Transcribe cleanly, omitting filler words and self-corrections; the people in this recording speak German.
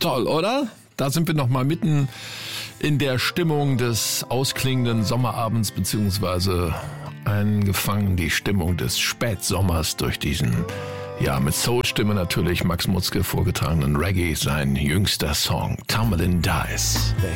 Toll, oder? Da sind wir noch mal mitten in der Stimmung des ausklingenden Sommerabends, beziehungsweise eingefangen die Stimmung des Spätsommers durch diesen, ja, mit Soul-Stimme natürlich Max Mutzke vorgetragenen Reggae, sein jüngster Song, Tamlin Dice.